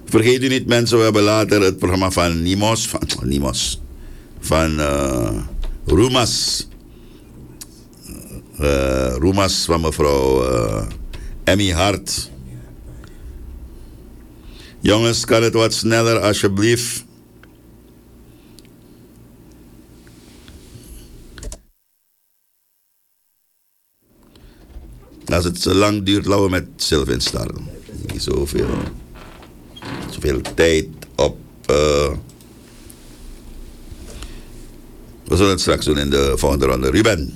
Vergeet u niet, mensen, we hebben later het programma van van Roemas. Roemas van mevrouw Emmy Hart. Jongens, kan het wat sneller alsjeblieft? Als het zo lang duurt, laten we met Sylvain starten. Niet zoveel tijd op. We zullen het straks doen in de volgende ronde. Ruben.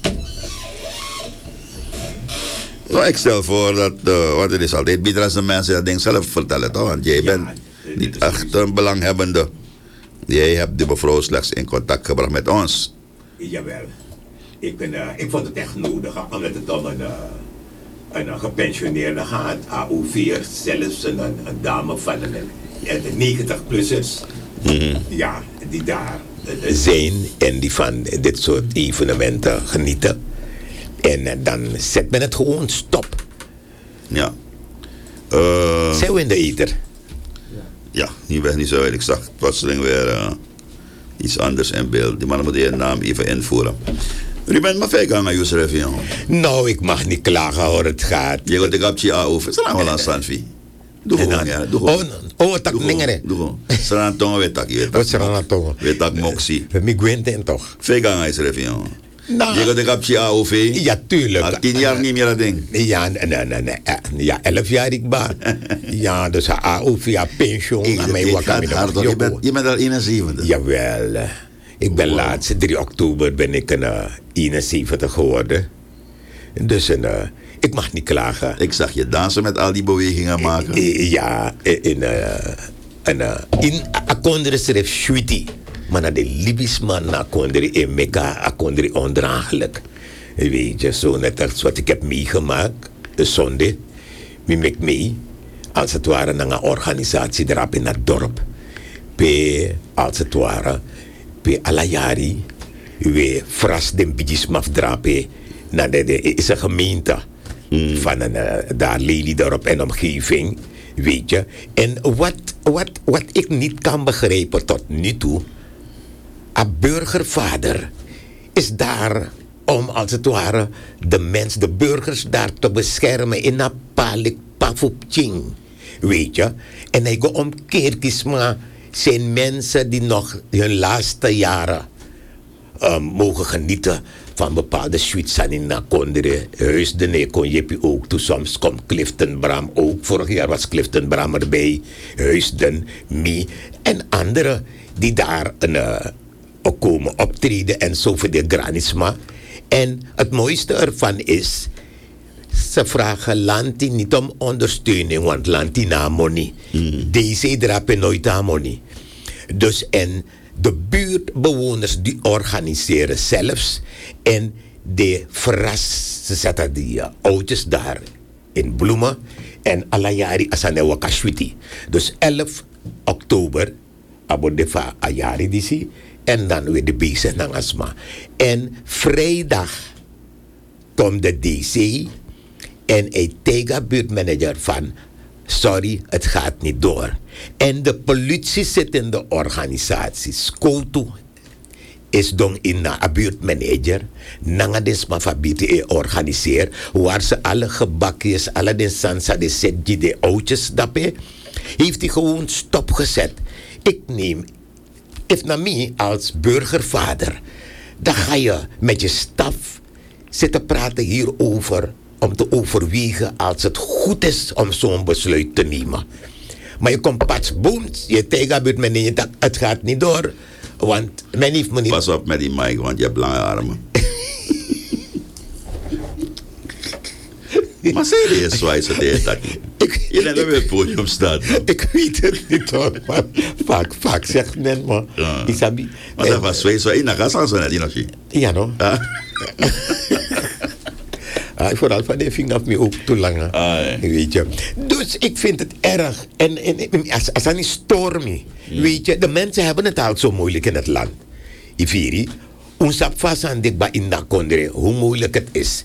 Nou, ik stel voor dat, want het is altijd beter als de mensen dat ding zelf vertellen, toch? Want jij bent niet echt een belanghebbende. Jij hebt de mevrouw slechts in contact gebracht met ons. Jawel. Ik vond het echt nodig, omdat het om een gepensioneerde gaat, AO4, zelfs een dame van de 90-plussers. Ja, die daar zijn en die van dit soort evenementen genieten. En dan zet men het gewoon stop. Ja. Zijn we in de ether? Ja, nu ben ik niet zo. Ik zag plotseling weer iets anders in beeld. Die man moet je naam even invoeren. Ruben, maar fijn aan je review. Nou, ik mag niet klagen hoor, het gaat. Je gaat de kapje over. Ze gaan wel aan Sanfi. Doe gewoon, ja. Doe gewoon. Oh, tak ningere. Doe gewoon. Ze gaan tongen weer tak. Ze gaan tongen. Weer tak moxie. Ik weet het toch. Fijn aan je review. Nou, je gaat de kapje AOV. Ja, tuurlijk. Al 10 jaar niet meer dat ding. Ja, nee. Ja, 11 jaar ik ben. Ja, dus AOV, ja, pensioen. Je bent al 71. Jawel. Ik ben laatst, 3 oktober ben ik 71 geworden. Dus ik mag niet klagen. Ik zag je dansen met al die bewegingen maken. Ja, in Akondere schreef Shuiti. Maar naar de Libisch man, naar Akondere in Mekka, Akondere ondraaglijk. Weet je, zo net als wat ik heb meegemaakt, de zonde. Wie maakt mee, als het ware, naar een organisatie erop in het dorp. Als het ware, alayari, we fras den bidjes mafdrape naar de is een gemeente van daar Lelydorp en omgeving, weet je. En wat ik niet kan begrijpen tot nu toe, een burgervader is daar om als het ware de burgers daar te beschermen in een palik pafupching, weet je. En hij gaat omkeerd maar zijn mensen die nog hun laatste jaren mogen genieten van bepaalde suites in Nakondere. Heusden kon je ook toe. Soms komt Clifton Bram ook. Vorig jaar was Clifton Bram erbij. Heusden, Mie en anderen die daar ook komen optreden en zo voor de Granisma. En het mooiste ervan is, ze vragen Lanti niet om ondersteuning, want Lanti na money. Deze drapen nooit aan money. Dus en de buurtbewoners die organiseren zelfs. En de ze zetten die oudjes daar in bloemen. En alayari asane wakashwiti. Dus 11 oktober, abodefa ayari disi. En dan weer de bezig naar asma. En vrijdag komt de DC en een tegenbuurtmanager van, sorry, het gaat niet door. En de politie zit in de organisatie. Skotu is dan in een buurtmanager. Nanga desma fabiti organiseer. Waar ze alle gebakjes, alle de sansa, de setji, de oudjes dappen. Heeft hij gewoon stopgezet. Ik neem, if na mij als burgervader, dan ga je met je staf zitten praten hierover. Om te overwegen als het goed is om zo'n besluit te nemen. Maar je komt pas boem, je tegenbuurt men in je tak, het gaat niet door. Want men heeft me niet... Pas op met die mic, want je hebt lange armen. Maar serieus, zwaai ze tegen dat niet. Je bent er weer het podium staat. Ik weet het niet hoor, maar vaak zegt men maar. Isabi. Maar dat was twee zo in, dan gaan ze net in. Ja, no. Vooral van de vinger af me ook te lang. Weet je. Dus ik vind het erg. En als dat niet stormy. Weet je, de mensen hebben het al zo moeilijk in het land. Iviri, ons vast aan dit in Nakondere, hoe moeilijk het is.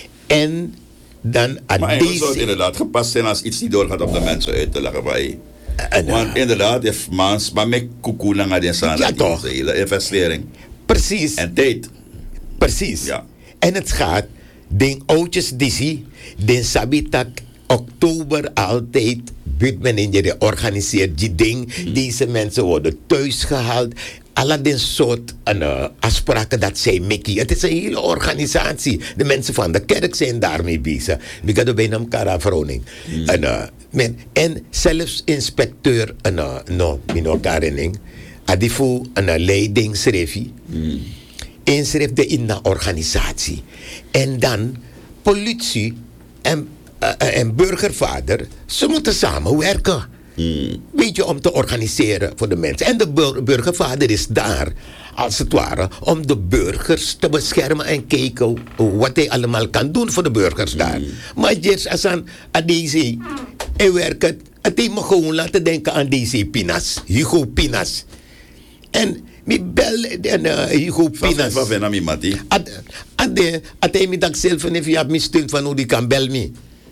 En dan aan maar deze... het zou inderdaad gepast zijn als iets niet doorgaat om de mensen uit te leggen. Want inderdaad, if mans, maar met koekoe naar die staan. Ja, toch. De hele investering. Precies. En tijd. Precies. Ja. En het gaat, den oudjes disi, den sabitak, oktober altijd, buurtmanager organiseert die ding. Deze mensen worden thuis gehaald. Alle den soort afspraken dat zij Mickey. Het is een hele organisatie. De mensen van de kerk zijn daarmee bezig. We gaan bijna elkaar afroning. En zelfs inspecteur, minokarening, adifu een leidingsschrift. Inschrift de in de organisatie. En dan politie en burgervader, ze moeten samenwerken. Weet je, om te organiseren voor de mensen. En de burgervader is daar, als het ware, om de burgers te beschermen en kijken wat hij allemaal kan doen voor de burgers daar. Maar juist als aan deze, hij werkt, het heeft me gewoon laten denken aan deze Pinas, Hugo Pinas. En mi bel en Hugo Pinas. Wat vind je Mati? Hij me dat zelf en via mijn steun van hoe die kan bel me.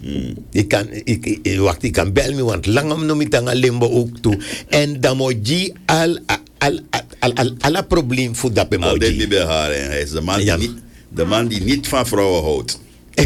Ik kan bel me, want lang om nog niet aan limbo ook toe. En dan moet je alle probleem voor dat Nou, dit niet bij haar. Hij is de man die niet van vrouwen houdt.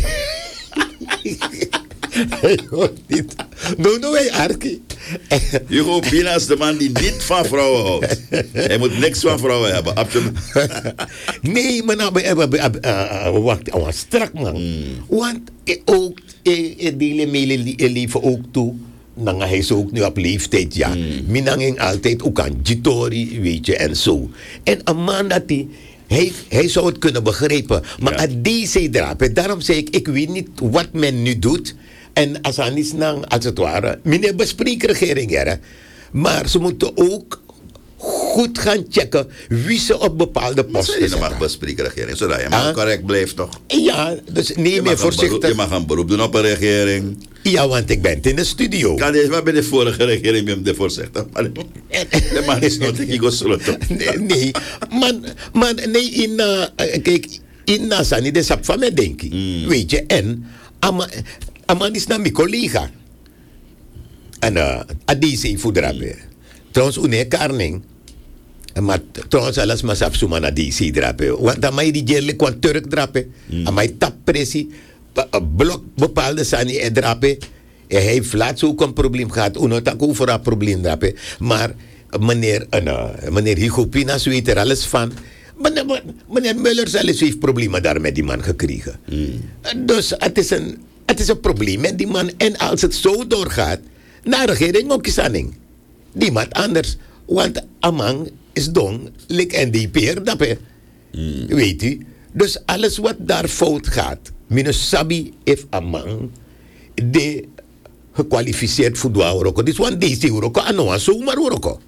No, wij Arki. Hugo Pina is de man die niet van vrouwen houdt. Hij moet niks van vrouwen hebben, absoluut. Nee, maar nou, wacht, strak man. Want ook, delen mijn leven ook toe. Dan hij is ook nu op leeftijd, ja. Minang ging altijd ook aan Jitori, weet je, en zo. En een man dat hij zou het kunnen begrijpen. Maar aan deze drapen, daarom zeg ik weet niet wat men nu doet. En als hij niet als het ware, meneer bespreekt regering, hè. Maar ze moeten ook goed gaan checken wie ze op bepaalde posten zetten. zetten. Je mag bespreken regering, zodat je maar correct blijft, toch? Ja, dus neem je voorzichtig. Je mag een beroep doen op een regering. Ja, want ik ben in de studio. Wat bij de vorige regering ben je voorzichtig? De man is nog een keer Nee, maar nee, kijk, in Nasani, dat is van mij, denk ik. Weet je, en Aman is naar mijn collega. En deze voedrape. Trouwens, une karning. Maar trouwens, alles maar sap suma na DC drape. Want dan mij die jerle kwam Turk drape. En mij tappressie. Blok bepaalde sani drape. Hij heeft laatst ook een probleem gehad. Unotak over een probleem drape. Maar meneer Hugo Pinas weet er alles van. Meneer Muller zelfs heeft problemen daar met die man gekregen. Dus het is een probleem met die man. En als het zo doorgaat, naar de regering ook is aaning. Niemand anders. Want Amang is dong, lik NDP'er dappen. Weet u? Dus alles wat daar fout gaat, minus Sabi heeft Amang de gekwalificeerd voor de Oroko. Dus want deze Oroko, anoa zomaar Oroko.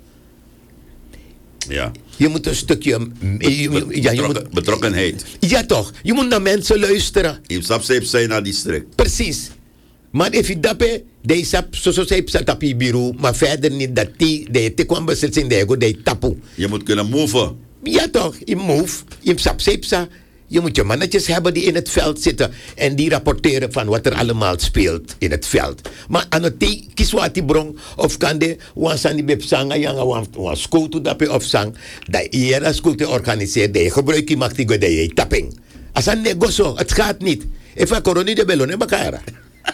Ja. Je moet een stukje... Betrokkenheid. Ja toch, je moet naar mensen luisteren. Je stap zijn naar district. Precies. Maar if je dappe, de sap, zo zei op je bureau, maar verder niet dat die kwam beslissing, die tapu. Je moet kunnen move. Ja toch, je move, je sapsepsa. Je moet je mannetjes hebben die in het veld zitten en die rapporteren van wat er allemaal speelt in het veld. Maar aan het kiswati brong of kan de wansani bepsanga janga wan skoto dappe of sang, dat iera skoto organiseert, die gebruik je mag die go de tapping. Als een negocio, het gaat niet. Even coroni de bellone bakara.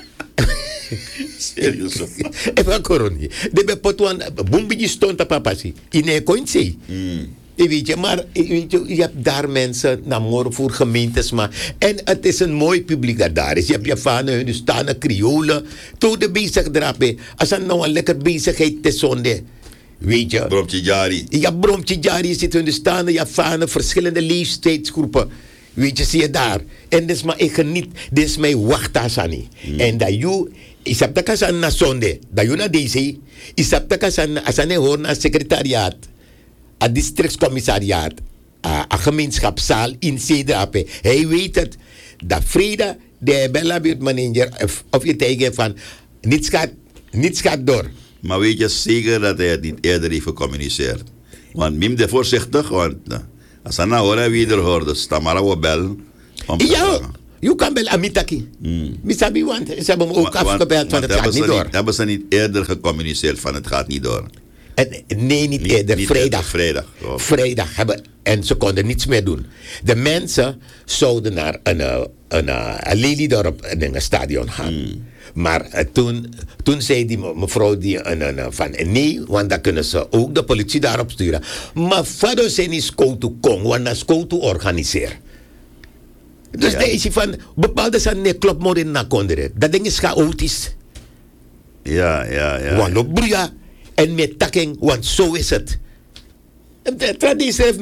Serieus. Even coroni. De bepotwan bombiji stond op papasi. In een coinse. Weet je, maar je hebt daar mensen naar morgen voor gemeentes. En het is een mooi publiek dat daar is. Je hebt je vanen, hun staan kriolen. Toen de bezig drapen. Als er nou een lekker bezigheid is zonde. Weet je. Bromtje Jari. Ja, Bromtje Jari zit hun staan. Je vanen, verschillende leeftijdsgroepen. Weet je, zie je daar. En dit is maar ik geniet. Dit is mijn wachtasani. En dat je... Isap takasan na zonde. Dat je naar deze. Isap takasan asane hoor naar secretariaat. Een districtscommissariaat, een gemeenschapszaal in Zeedrape. Hij weet het. Dat vrede, de Bella-buurtmanager, of je tegen van, niets gaat door. Maar weet je zeker dat hij het niet eerder heeft gecommuniceerd? Want mim de voorzichtig, want als hij nou hoort wie er hoort, dus Tamara wil bellen. Ja, Je kan wel amitaki. Misabi, want ze hebben me ook afgebeld van het gaat niet door. Hebben ze niet eerder gecommuniceerd van het gaat niet door? Nee, niet eerder. Vrijdag. Oh. Vrijdag hebben. En ze konden niets meer doen. De mensen zouden naar een Lelydorp in een stadion gaan. Maar toen zei die mevrouw van nee, want dan kunnen ze ook de politie daarop sturen. Maar vader zijn niet to kong, want dat is to organiseren. Dus de issue van bepaalde zijn nee klopt maar in nakonderen. Dat ding is chaotisch. Ja. Want op broeia en met takking, want zo is het. De traditie heeft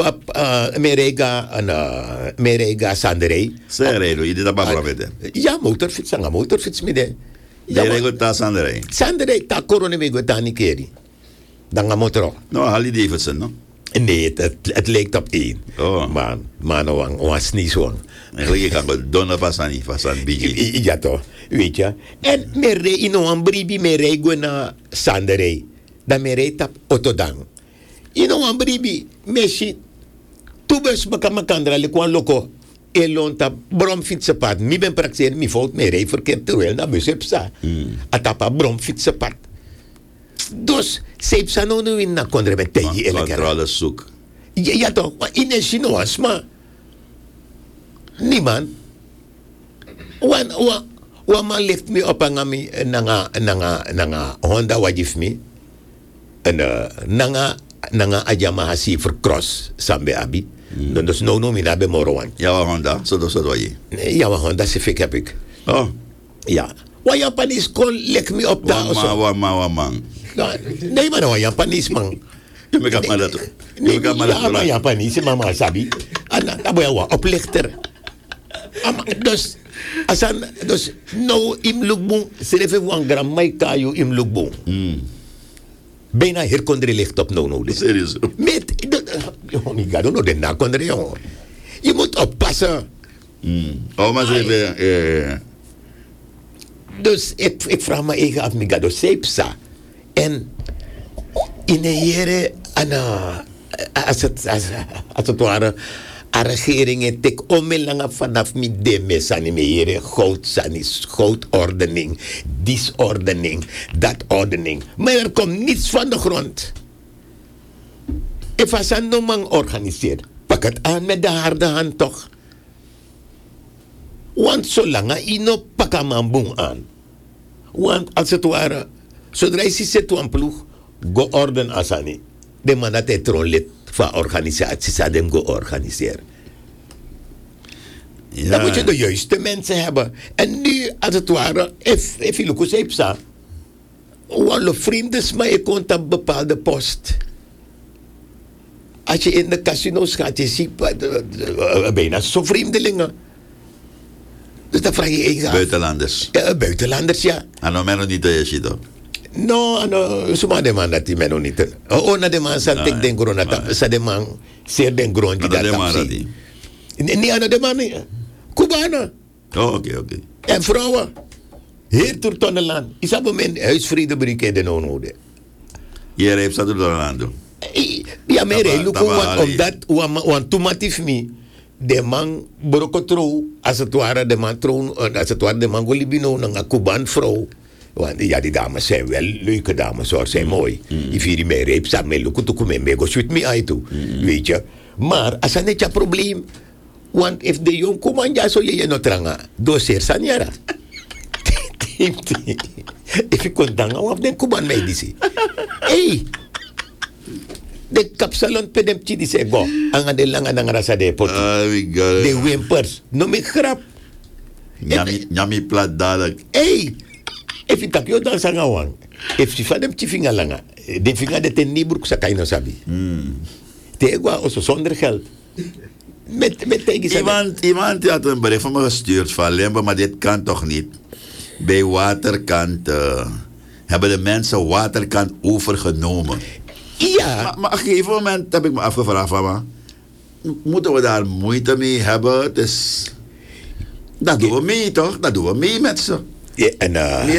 merega sanderij. Sereno, je dit dat babla met Ja, motorfiets met de. Ja, regelt dat sanderij. Sanderij, ta corona me go tani keri. Dan ga motor. No, Harley Davidson, no? Nee, het lijkt op één. Oh. Maar was niet zo. Eigenlijk kan ik donnen pasan biji. Ja toch, weet je. En mere ino een bribi mere go na sanderij. Dan mere tap otodang. Ino een bribi meshi tubes bakamakandra lekwan loko. Elon tap bromfietsenpad. Mi ben praxeer mi fout mere verkeerd terwijl na busepsa. Atapa bromfietsenpad. Dus sepsa no nu in na kondre met tegi elekere. Controle zoek. Ja toch, maar in een Chinois, maar niemand. Wan man lift me op aan mi nanga Honda wajif mi. En nanga Yamaha Silver Cross sambe abi. Dus no mi na be morowan. Ja, Honda, zo dat je. Ja, Honda se fik heb ik. Oh. Ja. Wa Japanis kon lek me op daar. Wamang. Nee, maar nou Japanis man. Je kan maar dat. Ja, maar Japanis, mama sabi. Dan ben je oplichter. Dus nou im lukbong, schrijf een gram mai kayo im lukbong. Bijna hier kon er licht op nou. Serieus? Met, ik ga doen, de na kon er jongen. Je moet oppassen. Oh, maar ze Dus ik vraag me eigen af, ik ga door sepsa. En in de jaren, als het ware, a regeringen tik onmiddellijk vanaf mi deme sani me jere goudordening, disordening, dat ordening. Maar er komt niets van de grond. Als een man organiseert, pak het aan met de harde hand toch. Want zolang je no pak een man aan. Want als het ware, zodra je zit toe een ploeg, go orden asani. De man dat het lid van organisaties dat hem go organiseren. Ja. Dan moet je de juiste mensen hebben. En nu, als het ware, if je lukt eens even, alle vrienden, maar je komt op een bepaalde post. Als je in de casino's gaat, je ziet bijna zo vreemdelingen. Dus dan vraag je eigen af. Buitenlanders. Buitenlanders, ja. En dan men niet te je No, suma de man dat die men niet. Na de man san tek den grond dat sa de man ser den grond die dat tapsi. Nee, ana de man Cubana. Oh, oké. En vrouwen. Hier tur tonneland. Is op men huisvrede brieke de nonode. Hier heeft dat er dan aan doen. Ja, mere luko omdat wan tomatif mi de man brokotro als het ware de man troon als het ware de man golibino na Cuban vrouw. Want ja, die dames zijn wel leuke dames hoor, zijn mooi. Die vieren mij reep, samen met lukutuku met me, go shoot me uit toe. Weet je. Maar als dat niet je probleem, want if de jong komen, ja, zo je no tranga, doseer sanyara. If ik kon dangen, of de kuban mij die zie. Hey, de kapsalon pedemchi die zei, go, anga de langa nang rasa de pot. De wimpers, no me grap. Nyami plat dadelijk. Hey. If you tak yo dan sangawang, if si fadem ti finga langa, de finga de ten nibruk sa kaino sabi. Te gwa oso zonder geld. Met tegen Iemand had een bericht van me gestuurd van Limbe, maar dit kan toch niet. Bij Waterkant hebben de mensen Waterkant overgenomen. Ja. Maar op een gegeven moment heb ik me afgevraagd van, moeten we daar moeite mee hebben? Dus, dat doen we mee toch? Dat doen we mee met ze. Ja, en,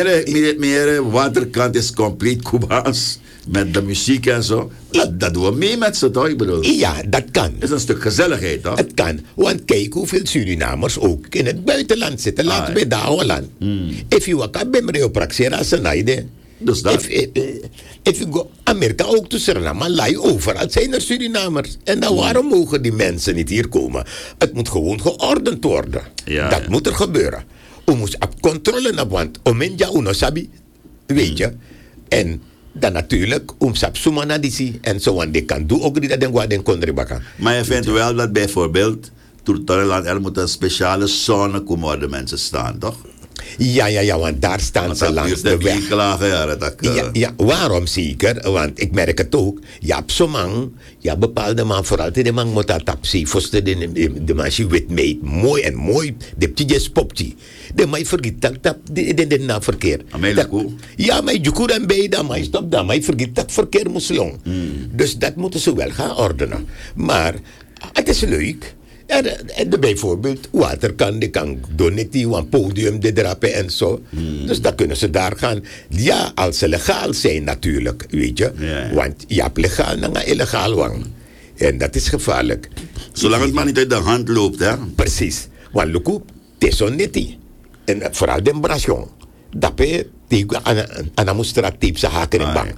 Meer waterkant is compleet Cubaans. Met de muziek en zo. Dat doen we mee met ze toch? Ik bedoel. ja, dat kan. Het is een stuk gezelligheid toch? Het kan. Want kijk hoeveel Surinamers ook in het buitenland zitten. Laten we daar Holland. If you want to be praxera senaide. Dus dat. If you go Amerika ook te Suriname, lai overal zijn er Surinamers. En dan waarom mogen die mensen niet hier komen? Het moet gewoon geordend worden. Ja, dat ja. moet er gebeuren. We moeten op controle naar want omenja uno sabi, weet je. En dan natuurlijk sap sumana disi en zo want die kan doen ook die dat den gwa den kondri baka. Maar je vindt wel dat bijvoorbeeld Toertorenland er moet een speciale zone komen waar de mensen staan, toch? Ja, want daar staan ze langs de weg. Klagen, ja, dat, Ja, waarom zeker? Want ik merk het ook. Je hebt zo'n man, ja, bepaalde man, vooral de man moet dat tapsie, de man die wit meet, mooi, de ptjes popje. De man vergeet dat de na verkeer. Ja, maar je kunt dan bij dat, maar stop dat, maar je vergeet dat verkeer moest lang. Dus dat moeten ze wel gaan ordenen. Maar het is leuk. En bijvoorbeeld, water kan doneren, een podium, de drapen en zo. Dus dan kunnen ze daar gaan. Ja, als ze legaal zijn natuurlijk, weet je. Ja. Want je hebt legaal en illegaal wang. En dat is gevaarlijk. Zolang het maar niet uit de hand loopt, hè? Precies. Want luku, het is zo neti. En vooral de bration. Dat je aan een moestraat ze haken in bang.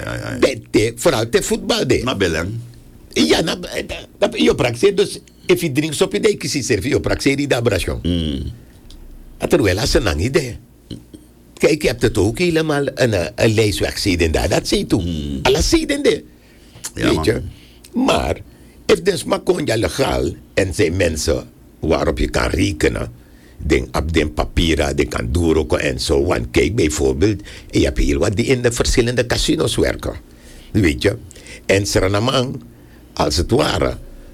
Vooral de voetbal. Maar bellen. Ja, je praxeert dus. If je drinkt op je dek, is het je praxeert die dabration. Terwijl als een idee. Kijk, je hebt het ook helemaal een lijst weggezien daar. Dat zie je toe. Alles zie je daar. Weet je? Maar, if dus maar kon je legaal en zijn mensen waarop je kan rekenen. Denk op den papieren, die kan doorroken en zo. Want kijk bijvoorbeeld, je hebt heel wat die in de verschillende casinos werken. Weet je? En Suriname, als het ware,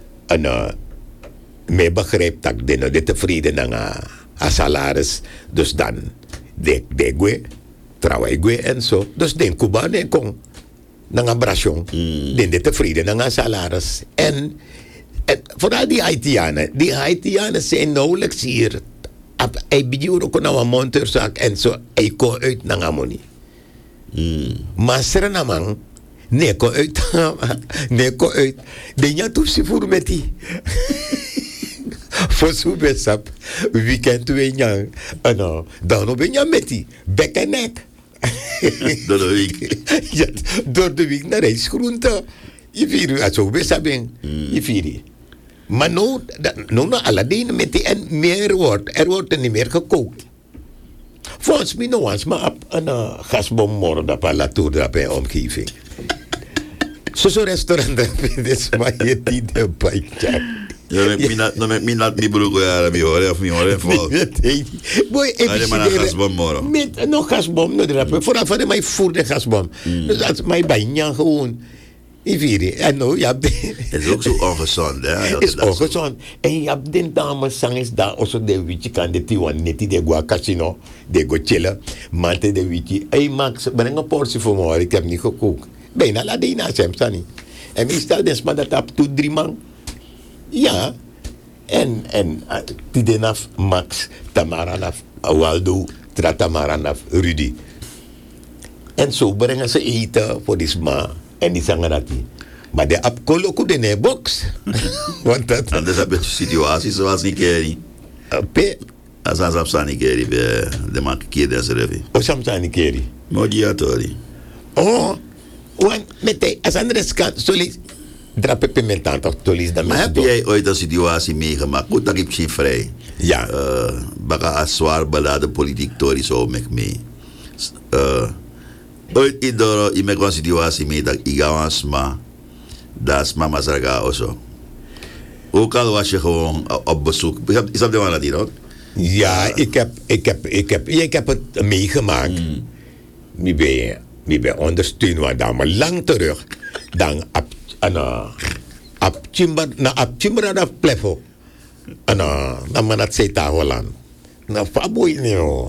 mij begrijpt dat ik tevreden aan salaris. Dus dan, de trouwens en zo. Dus den Cubanen kon, naar een bration. Den tevreden aan salaris. En vooral die Haitianen zijn nauwelijks hier. Hij biedt ook naar een monteurzaak en zo. Hij komt uit naar een money. Maar Suriname, nee, ko uit. De ja toesie voor met die. Voor zo'n besap. Weekend we nyang. Dan ben je met die. Bek en nek. Door de week. Ja, door de week naar rijstgroente. Je vier als zo besap ben. Je vier. Maar nou alleen met die en meer wordt. Er wordt er niet meer gekookt. Volgens mij nog eens maar op een gasbom morgen op een latour op een omgeving. Zo'n restaurant dat is maar je die de bijtje. Ja, met mij laat niet broeken, ja, dat hoor of niet hoor. Boy, even maar een gasbom morgen. Met nog gasbom, vooral van mij voer de gasbom. Dus dat is mijn bijna gewoon. En nou, ja, het is ook zo ongezond, hè? Het is ongezond. En je hebt de dames zangers daar, also de witje kan de tiwan neti de gua casino, de go chillen. Maar de witje, hey Max, breng een portie voor me, ik heb niet gekookt. Bijna laat die naast hem staan niet. En meestal des maar dat op 2-3 man. Ja. En die den af Max, Tamaranaf, Waldo, Tamaranaf, Rudy. En zo brengen ze eten voor die sma. En die zangen dat niet. Maar de apkoloku de ne box. Want dat... En dus heb je situaties zoals niet keri. Als ze op staan niet keri, de man keer dat ze revi. O, soms niet keri. Modiatori. Oh, want met de, als andere kant, solis, drape pimentaan toch, solis dat maar heb jij ooit een situatie meegemaakt? Goed, dat heb je vrij. Ja. Baka als zwaar beladen politiek tori zo met mee. Ooit in mijn situatie mee dat ik ga asma, dat is mama Sarga of zo. Ook al was je gewoon op bezoek. Is dat de man dat hier ook? Ja, ik heb het meegemaakt. Ik ben ondersteund, maar lang terug. Dan op Chimber na plefo. Dan man het zeta Holland. Na faboy neo.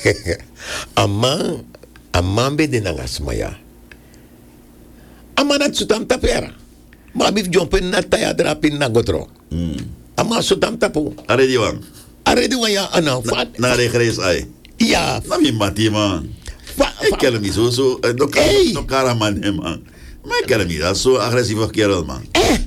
Amman be de nangasmaya. Amman at sutam tapera. Maar bif jompen na taya drapin na gotro. Amman sutam tapo. Aredi wang. Aredi wang ya ana. Na regres ay. Ja. Nou, wie Mati, man. Ik ken hem niet zo. No karaman, man. Maar ik ken hem niet. Dat is zo'n agressieve kerel, man.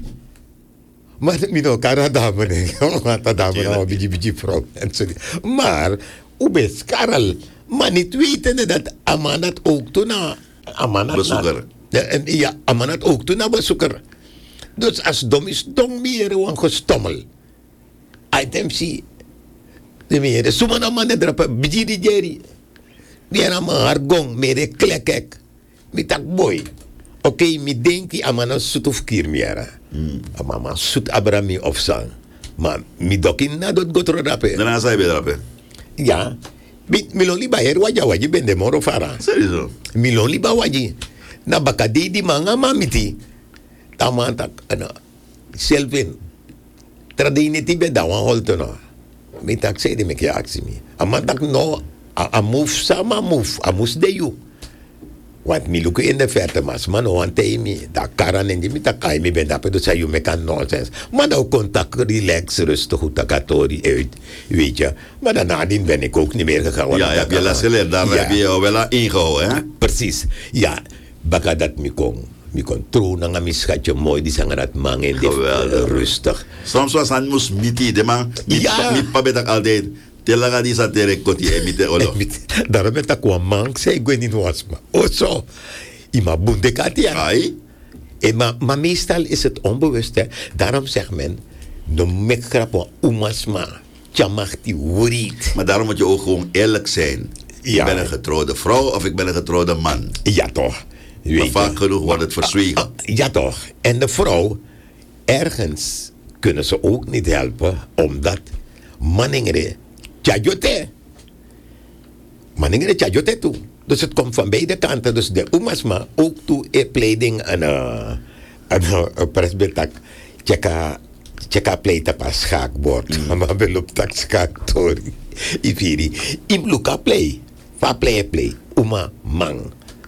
Maar mino kara dame ne. Wat dame nou beetje vrouw. Maar hoe best Karel, maar niet weten dat Amanat ook toen na Amanat bezoeker. Ja, Amanat ook toen na bezoeker. Dus als dom is dom meer gewoon gestommel. Item C. De meer suma na man drapa biji di jeri. Dia na man hargong mere klekek. Mi tak boy. Oké, mi denki amana sutuf kirmiara. Amama sut abrami of sang. Maar mi dokin na dot gotro rape. Daarna zei je rape. Ja. Milon liba her waji ben de moro fara. Sowieso. Milon liba waji. Na baka di manga mamiti. Tamantak ano. Selvin. Tradini tibe dawan holto no. Mi tak say di me kya aksi mi. Amantak no. A move sama move. A mus de you. Want mi luku in de verte mas man want mi da karan en mi takai mi ben dape do sa you make nonsense. Maar nou contact relax rustig goed takatori uit. Weet je. Maar daarna ben ik ook niet meer gegaan. Ja, heb je les geleerd. Daar heb je jou wel aan ingehouden, hè? Precies. Ja. Baka dat mi kon troon nga mi schatje mooi die zanger dat man en rustig. Soms was aan moest miti, de man. Ja. Mi pa betak altijd. Telaga di sa tere koti emite olo. Daarom met dat kwam man, zei ik weet niet was maar. Oh zo. Ima bunde katia. Ai? Maar meestal is het onbewust, hè. Daarom zegt men, no mek krap umasma, chamachti wurit. Maar daarom moet je ook gewoon eerlijk zijn. Ja. Ik ben een getrouwde vrouw of ik ben een getrouwde man. Ja toch. Maar vaak genoeg wordt het verzwegen. Ja toch. En de vrouw, ergens kunnen ze ook niet helpen, omdat maningere tjajote. Maningere tjajote toe. Dus het komt van beide kanten. Dus de umasma ook toe pleiding een presbetak. Cheka pleita pas schaakbord. Maar beloopt tak schaaktori. Ifiri. Im luka play. Va play. Uma mang.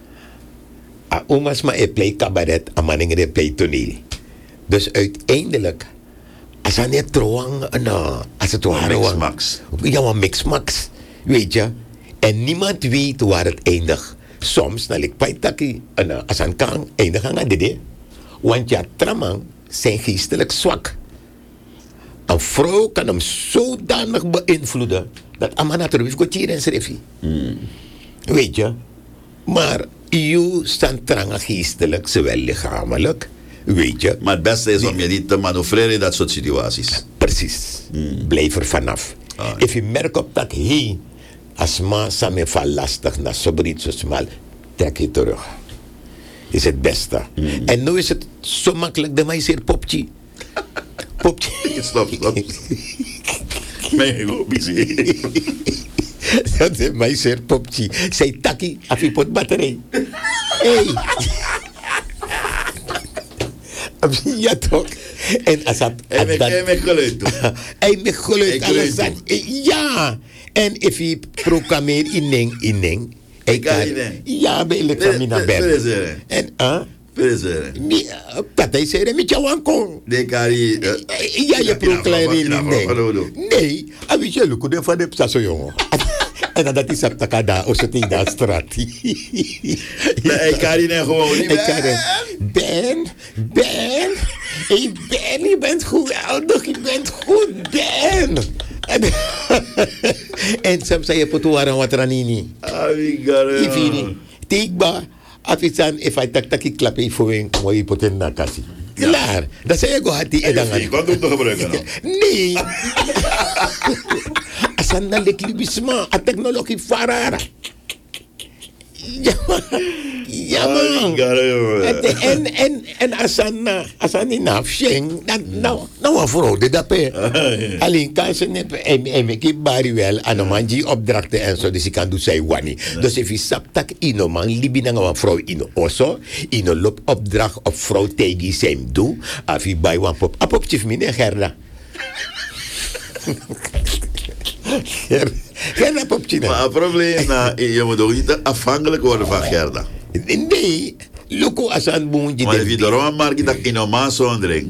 A umasma play cabaret. A maningere play toneel. Dus uiteindelijk. Als hij net trouwang, als het ware. Mix-max. Ja, maar mix-max. Weet je. En niemand weet waar het eindigt. Soms, nou, ik paitaki, als een kan eindigen aan dit. Want ja, tramang zijn geestelijk zwak. Een vrouw kan hem zodanig beïnvloeden dat amana terwijl ik hier en schreefie. Weet je. Maar je staat tranga geestelijk, zowel lichamelijk. Weet je. Maar het beste is om je niet te manoeuvreren in dat soort situaties. Precies. Blijf er vanaf. Als je merkt op dat hij, als man samen van lastig naar zoiets zo smal, trek je terug. Is het beste. En nu is het zo makkelijk dat mij zeer popje. Popje. Stop. Mijn go busy. Dat is mij zeer popje. Zij takkie, af je pot batterij. Hey. Ja toch. En als dat... Hij met geluid toe. Hij met geluid. Alles dat. Ja. En if je proclameert ineng. Ja, bij elektromina ben. En dat hij zei, met jou aankom. Ja, je proclameert ineng. Nee, hij weet je, look, van de psa zo jongen. En dat is op de kada, als het in de straat. Ik kan niet gewoon niet. Ben. Hey Ben, je bent geweldig. Je bent goed, Ben. En soms zei je potuara wat ranini. Ifini. Tikba. Afisan, if I tak klap even voor een mooie poten na kasi. Klaar. Dat zei je go hati edangan. Ik kan het toch gebruiken dan? Nee. Asan na leklibisma. A technologie farara. Ja man. En asan in afsheng. Nou een vrouw de dape. Alleen kan ze net en ik bari wel aan een manji opdrachten en zo, dus ik kan doen zij wani. Dus if je saptak ino man libi na een vrouw ino oso, ino lop opdracht op vrouw tegen zijn doe, af je bij een pop. A pop chief mine Gerda. Gerda popje. Maar het probleem is, je moet ook niet afhankelijk worden van Gerda. Nee, Luko asan boentje. Maar als je de romanmarkt dat in een maas ondering.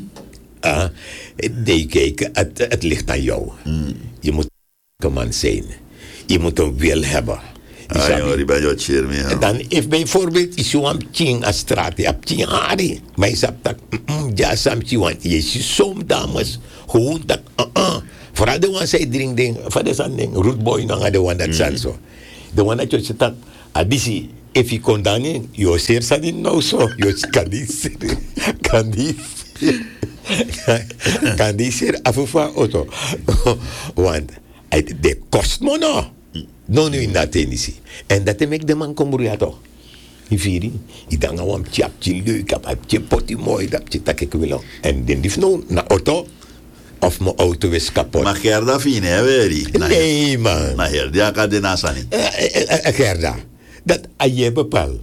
Nee, kijk, het ligt aan jou. Je moet een man zijn. Je moet een wil hebben. Die ben je cheer mee. En dan, if bijvoorbeeld, is je een ching a straat, je hebt ching hari. Maar je zegt dat, ja, samtje, want je ziet soms dames, gewoon dat, vooral de one zij drink ding, van de zand ding, rootboy, dan de one dat zijn zo. De one dat je zegt dat, adisi, if je kon dan in, je zeer zat in nou zo, je kan die zeer afufa auto. Want, het kost me nou. No, nu in dat tennis. En dat maakt de man komen toch. Die vier, die dan gewoon tjapje leuk, tjapje potje mooi, dat je tak ik wil. En dan die nou naar auto, of mijn auto is kapot. Maar Gerda vind je weer? Nee, man. Maar Gerda kan de nasa niet. Gerda, dat aan je bepaal.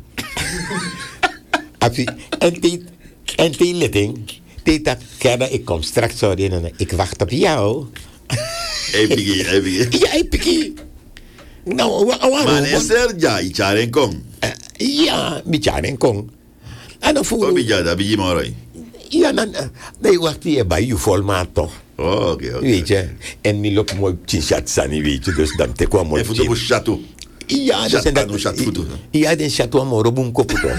En die letting, die dat Gerda, ik kom straks zo in, ik wacht op jou. Even. Ja, even. Nou, maar is er ja, iets aan kong? Ja, met jaren kong. En dan voel ik. Dat ben je maar. Ja, dan. Nee, wacht hier bij je volmaat toch? Oh, oké. Weet je, en die loopt mooi chat sani, weet je, dus dan te kwam mooi. En voor de chateau. Ja, dat zijn dat. Ja, den chateau maar op een koffer toch.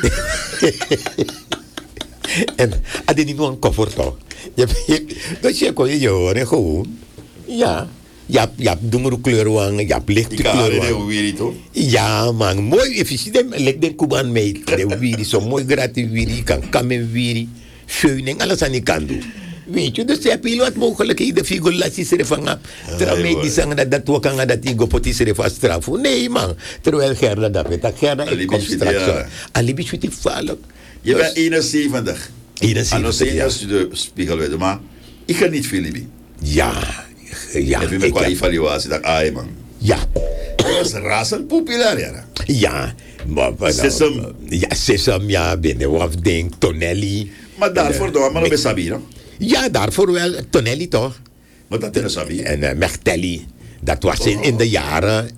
En had niet nog een koffer toch? Dat je kon je horen gewoon. Ja. Je hebt donkere kleurwangen, je hebt lichte kleurwangen. Ja, man, mooi. Even zien, leg de Kuban mee. De wiri, zo mooi gratis wiri. Je kan kamen wiri, scheuning, alles aan die kan doen. Weet je, dus je hebt heel wat mogelijkheden. Figo lasjes ervan af. Terwijl mij die zeggen dat we kan dat die gopotis ervan straffen. Nee, man. Terwijl Gerda dat weet. Dat Gerda, ik kom straks zo. Alibi is vallen. Je bent 71. 71, ja. Als je de spiegel weet, maar ik ga niet veel liever. Ja. Ja, heb je me qua evaluatie dat man. Ja. Dat is razend populair, ja. Ja, maar Sesam. Ja, Sesam, ja, binnen of ding, Tonelli. Maar daarvoor toch, maar bij Sabi, no? Ja, daarvoor wel, Tonelli toch? Maar dat is Sabi. En Mechtelli. Dat was in de jaren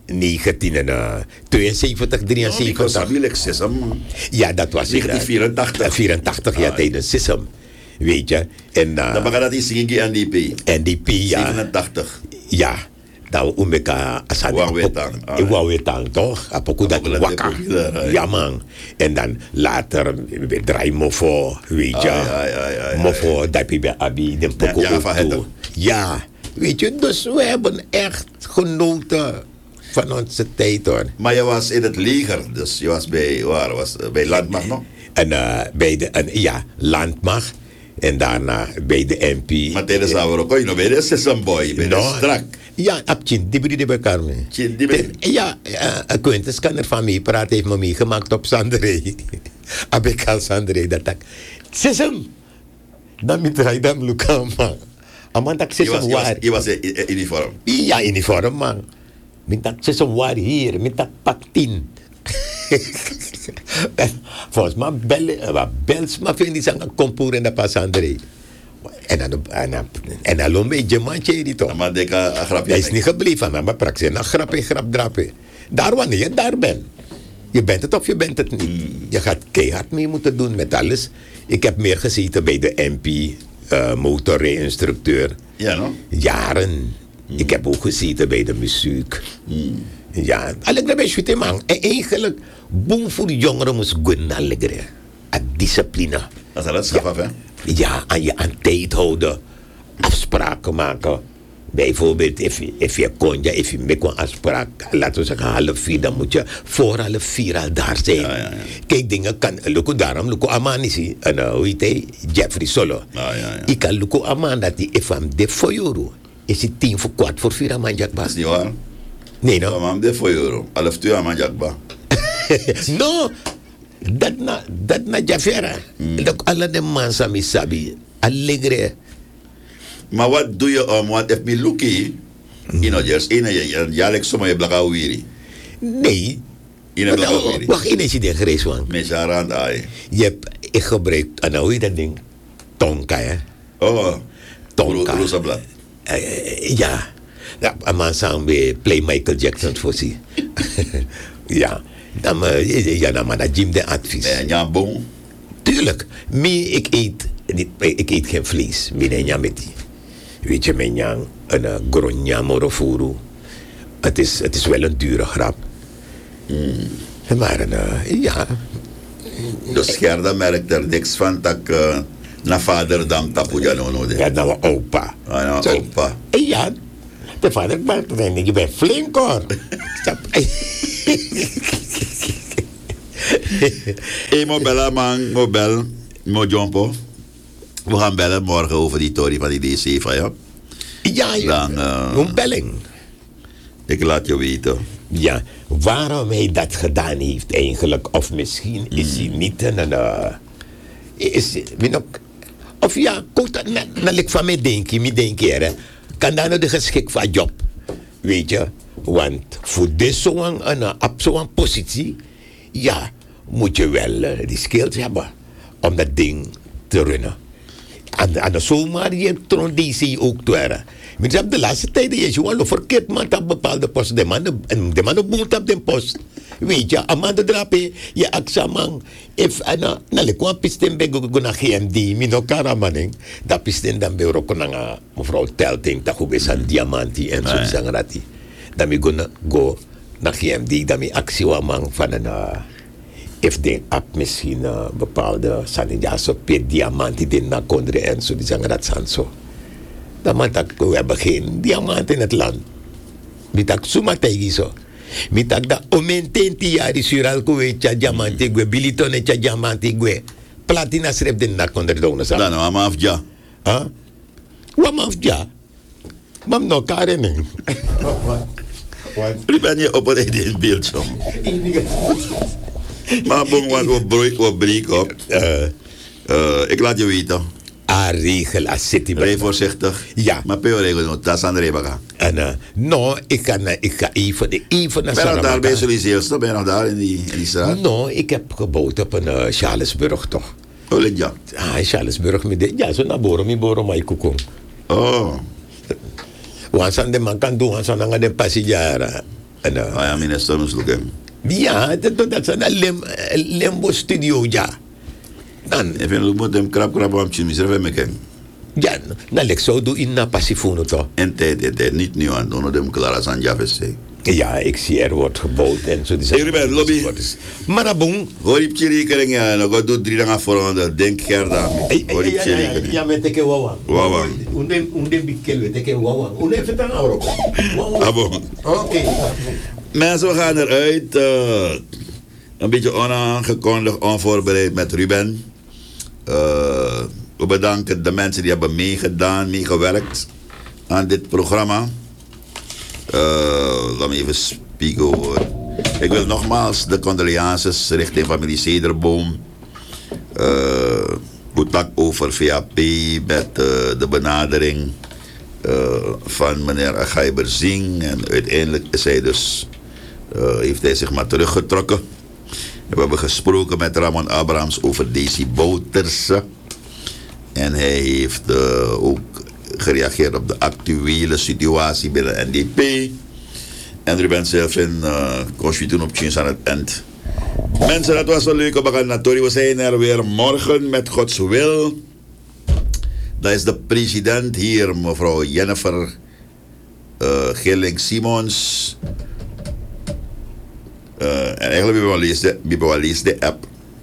1972, 73. Sabi, like Sesam. Ja, dat was 1984. 84, ja, tijdens Sesam. Weet je. En, dan mag dat iets in NDP. NDP, ja. 87. Ja. Dan umeka asani. Wawetang, toch? Apoku dat waka. Ja, man. En dan later, we draaien mofo, weet je. Mofo, dat je bij Abi, den poko ook. Ja, weet je. Dus we hebben echt genoten van onze tijd, hoor. Maar je was in het leger, dus je was bij, waar was bij Landmacht, no? En bij de, ja, Landmacht. En daarna bij de MP. Maar tijdens dat ook, je nog bij de Sessamboy, bij de strak. Ja, op Chindibri de Bekarme. Chindibri? Ja, Quintus kan er van mij praten, heeft me meegemaakt op Sandré. Abekal Sandré, dat ik. Sesam! Dan met Raidam Lukama. Amandak Sesam waar. Je was in uniform? Ja, uniform, man. Met dat Sesam waar hier, met dat paktin. Volgens mij bels maar vind je een kompoer in de Passandré. En dan loop je mandje die toch. Maar dat is niet gebleven, maar praktijk een grap drapen. Daar wanneer je daar bent. Je bent het of je bent het niet. Je gaat keihard mee moeten doen met alles. Ik heb meer gezeten bij de MP, motorrijinstructeur. Ja, no? Jaren. Ik heb ook gezeten bij de muziek. Ja, alleen ben je man. En eigenlijk, boem voor de jongeren moest gaan allegre. A discipline. Dat is dat schaf, hè? Ja, aan tijd houden. Afspraken maken. Bijvoorbeeld, if je kon, ja, if je met een afspraak, laten we zeggen 3:30, dan moet je voor 4:30 al daar zijn. Ja. Kijk, dingen kan, luko daarom, luko amanisi. En hoe heet hij? Jeffrey Solo. Ja. Ik kan luko aman dat hij even de voor euro. Is het 4:15 aan manjak Dat is niet waar. Nee, no? Maar de voor euro. 11:30 aan manjak ba. No, dat na Jafera. Dat alle de man sami sabi. Allegre. Maar wat doe je wat if me lucky? You know, just in een jaar zomaar je blaka wiri. Nee. In een blaka wiri. Wacht, in is je gereis man. Met jarand ai. Je hebt ik gebruikt en hoe je dat ding? Tonka, hè? Oh. Tonka. Rosa blad. Ja. Ja, een man samen bij play Michael Jackson voor zich. Ja. Dan maar dat Jim de advies. Ja, bon. Tuurlijk. Ik eet geen vlees. Met die. Weet je, een gronja morofuru. Het is wel een dure grap. Maar ja. Dus Gerda merkt er niks van dat na vader dam tapu jano Ja, nou opa. Nou, opa. Ja, de vader maakt het en je bent flink hoor. Mo bella man, mo bel, mo jompo. We gaan bellen morgen over die Tory van die DC van ja. Ja, Dan, een belling. Ik laat je weten. Ja, waarom hij dat gedaan heeft eigenlijk. Of misschien is hij niet een... of ja, ik van mij denk je, kan daar nou de geschikt van job. Weet je, want voor zo'n positie, ja, moet je wel die skills hebben om dat ding te runnen. En zomaar je troon DC ook te hebben. Maar op de laatste tijd is je wel verkeerd man op bepaalde posten. De man boet op de post. Weet je, amanda drape, je aksamang, if kwam pisten bij guna GMD, mino karamaning, dat pisten dan bij rokonanga, mevrouw Telting, dat goed is aan diamanti en zo zangrati. Dan mi guna go naar GMD, dan mi actie wamang van een, if de app misschien bepaalde sanidjaso per diamanti din na kondre en zo, die zangrat sanso. Dan man tak, we hebben geen diamant in het land. Mitak sumategi zo. Mitak da omententi yari sural kuwe cha diamanti gue bilitone cha diamanti gue platina srep den na kondre dona sa. Dan mama afja. Ha? Wam afja. Mam no karening. Nu ben je op het in beeld zo. Maar bon wat breek op. Ik laat je weten. Regel als city. Rij voorzichtig. Ja. Maar peo regel, dat is aan de rebaga. En ik ga even naar ben je nog daar bij Soliseel? Ben je nog daar in die straat? No, ik heb gebouwd op een Charlesburg toch. Oh, ja. Charlesburg. Ja, zo naar Boro, mi Boro, maar koekong. Oh. Wansan de man kan doen, wansan aan de passagera. Ja, minister moest lukken. Ja, dat is een limbo studio, ja. Dan even lu moet hem krap am chimi serve meken. Ja, dan lek zo doe in na passifono toch. En tijd niet nu aan doen dem Clara San Javese. Ja, ik zie er wordt gebouwd en zo. Ik ben lobby. Marabong. Hoor je chiri kering ja, no go do 3 dagen voor denk Gerda. Hoor je chiri. Ja, met teke wawa. Wawa. Unde bikkel teke wawa. Unde vertaan Europa. Abo. Oké. Mensen, we gaan eruit. Een beetje onaangekondigd, onvoorbereid met Ruben. We bedanken de mensen die hebben meegewerkt aan dit programma. Laat me even spieken. Ik wil nogmaals de condolences richting familie Cederboom. Contact over VAP met de benadering van meneer Agaiber Zing. En uiteindelijk is hij dus, heeft hij zich maar teruggetrokken. We hebben gesproken met Ramon Abrahams over Daisy Bouters. En hij heeft ook gereageerd op de actuele situatie binnen NDP. En Ruben zelf in constituten op Chins aan het eind. Mensen, dat was een leuke baganatori. We zijn er weer morgen met Gods wil. Dat is de president hier, mevrouw Jennifer Gilling-Simons. En eigenlijk hebben we wel lezen de app.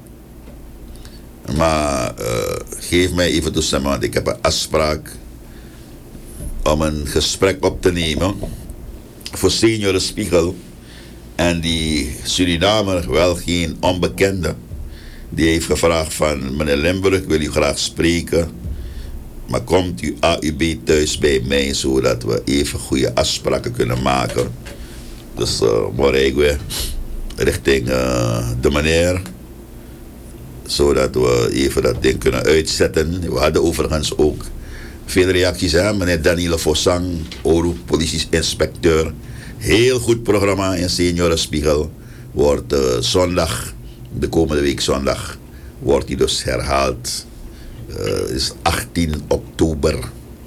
Maar geef mij even toestemming, want ik heb een afspraak om een gesprek op te nemen voor Senior Spiegel. En die Surinamer, wel geen onbekende, die heeft gevraagd van meneer Limburg, ik wil u graag spreken. Maar komt u AUB thuis bij mij, zodat we even goede afspraken kunnen maken. Dus morgen weer richting de meneer, zodat we even dat ding kunnen uitzetten. We hadden overigens ook veel reacties. Hè? Meneer Daniele Fossang, Oru, politie-inspecteur. Heel goed programma in Seniorenspiegel. Wordt zondag, de komende week zondag, wordt die dus herhaald. Is 18 oktober.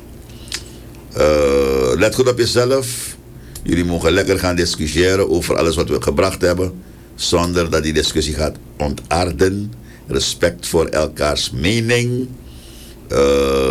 Let goed op jezelf. Jullie mogen lekker gaan discussiëren over alles wat we gebracht hebben, zonder dat die discussie gaat ontaarden. Respect voor elkaars mening.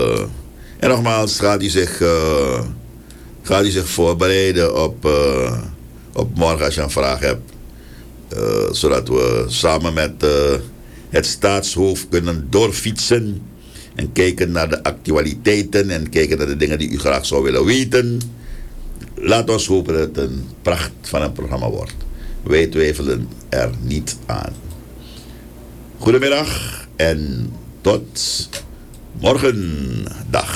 En nogmaals, gaat u zich voorbereiden op op morgen als je een vraag hebt. Zodat we samen met het staatshoofd kunnen doorfietsen. En kijken naar de actualiteiten en kijken naar de dingen die u graag zou willen weten. Laat ons hopen dat het een pracht van een programma wordt. Wij twijfelen er niet aan. Goedemiddag en tot morgen. Dag.